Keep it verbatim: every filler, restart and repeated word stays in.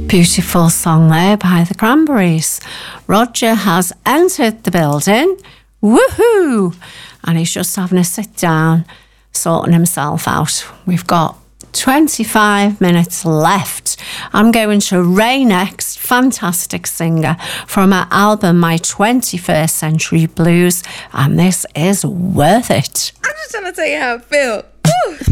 Beautiful song there by the Cranberries. Roger has entered the building. Woohoo! And he's just having a sit down, sorting himself out. We've got twenty-five minutes left. I'm going to Ray next, fantastic singer from her album My twenty-first Century Blues, and this is Worth It. I'm just trying to tell you how I feel. Woo.